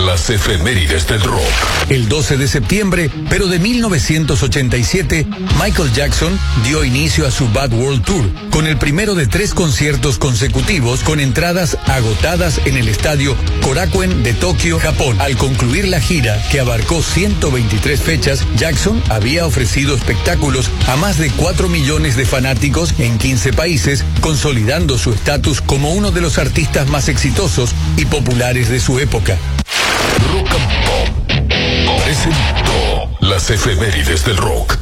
Las efemérides del rock. El 12 de septiembre, pero de 1987, Michael Jackson dio inicio a su Bad World Tour, con el primero de 3 conciertos consecutivos con entradas agotadas en el estadio Korakuen de Tokio, Japón. Al concluir la gira, que abarcó 123 fechas, Jackson había ofrecido espectáculos a más de 4 millones de fanáticos en 15 países, consolidando su estatus como uno de los artistas más exitosos y populares de su época. Rock and Pop presentó las efemérides del rock.